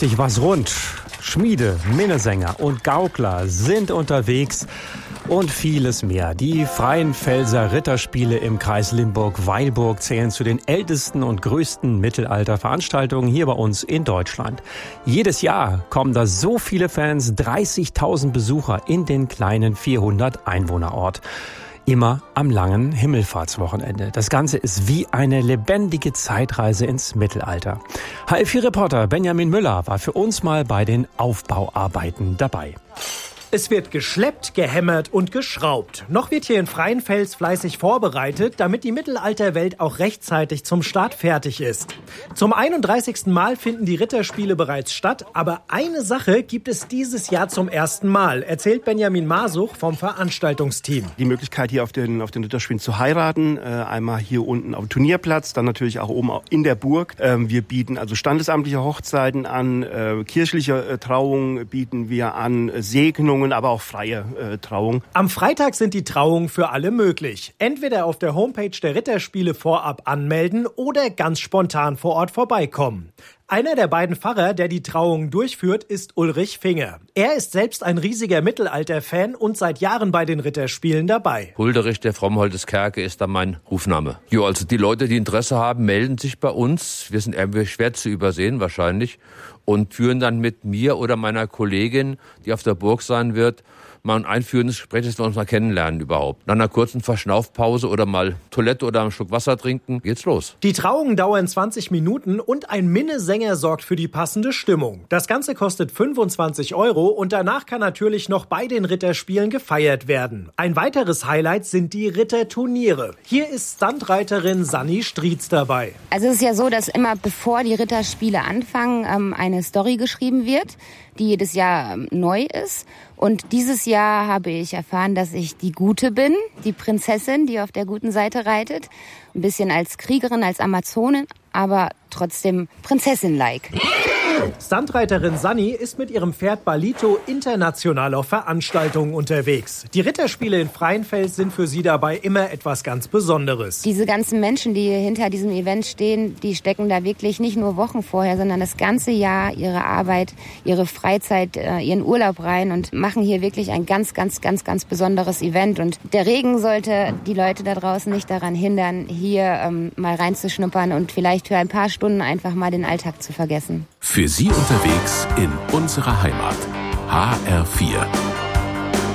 richtig was rund. Schmiede, Minnesänger und Gaukler sind unterwegs und vieles mehr. Die Freienfelser Ritterspiele im Kreis Limburg-Weilburg zählen zu den ältesten und größten Mittelalterveranstaltungen hier bei uns in Deutschland. Jedes Jahr kommen da so viele Fans, 30.000 Besucher in den kleinen 400 Einwohnerort. Immer am langen Himmelfahrtswochenende. Das Ganze ist wie eine lebendige Zeitreise ins Mittelalter. HR4-Reporter Benjamin Müller war für uns mal bei den Aufbauarbeiten dabei. Es wird geschleppt, gehämmert und geschraubt. Noch wird hier in Freienfels fleißig vorbereitet, damit die Mittelalterwelt auch rechtzeitig zum Start fertig ist. Zum 31. Mal finden die Ritterspiele bereits statt, aber eine Sache gibt es dieses Jahr zum ersten Mal, erzählt Benjamin Masuch vom Veranstaltungsteam. Die Möglichkeit hier auf den Ritterspielen zu heiraten, einmal hier unten auf dem Turnierplatz, dann natürlich auch oben in der Burg. Wir bieten also standesamtliche Hochzeiten an, kirchliche Trauungen bieten wir an, Segnungen, aber auch freie Trauung. Am Freitag sind die Trauungen für alle möglich. Entweder auf der Homepage der Ritterspiele vorab anmelden oder ganz spontan vor Ort vorbeikommen. Einer der beiden Pfarrer, der die Trauungen durchführt, ist Ulrich Finger. Er ist selbst ein riesiger Mittelalter-Fan und seit Jahren bei den Ritterspielen dabei. Hulderich der Frommholdeskerke ist da mein Rufname. Jo, also die Leute, die Interesse haben, melden sich bei uns. Wir sind irgendwie schwer zu übersehen wahrscheinlich und führen dann mit mir oder meiner Kollegin, die auf der Burg sein wird, mal ein einführendes Gespräch, dass wir uns mal kennenlernen überhaupt. Nach einer kurzen Verschnaufpause oder mal Toilette oder einen Schluck Wasser trinken, geht's los. Die Trauungen dauern 20 Minuten und ein Minnesänger sorgt für die passende Stimmung. Das Ganze kostet 25 € und danach kann natürlich noch bei den Ritterspielen gefeiert werden. Ein weiteres Highlight sind die Ritterturniere. Hier ist Standreiterin Sanni Strietz dabei. Also es ist ja so, dass immer bevor die Ritterspiele anfangen, eine Story geschrieben wird, die jedes Jahr neu ist. Und dieses Jahr habe ich erfahren, dass ich die Gute bin, die Prinzessin, die auf der guten Seite reitet. Ein bisschen als Kriegerin, als Amazonin, aber trotzdem Prinzessin-like. Standreiterin Sanni ist mit ihrem Pferd Balito international auf Veranstaltungen unterwegs. Die Ritterspiele in Freienfels sind für sie dabei immer etwas ganz Besonderes. Diese ganzen Menschen, die hinter diesem Event stehen, die stecken da wirklich nicht nur Wochen vorher, sondern das ganze Jahr ihre Arbeit, ihre Freizeit, ihren Urlaub rein und machen hier wirklich ein ganz, ganz, ganz, ganz besonderes Event. Und der Regen sollte die Leute da draußen nicht daran hindern, hier mal reinzuschnuppern und vielleicht für ein paar Stunden einfach mal den Alltag zu vergessen. Für Sie unterwegs in unserer Heimat. HR4.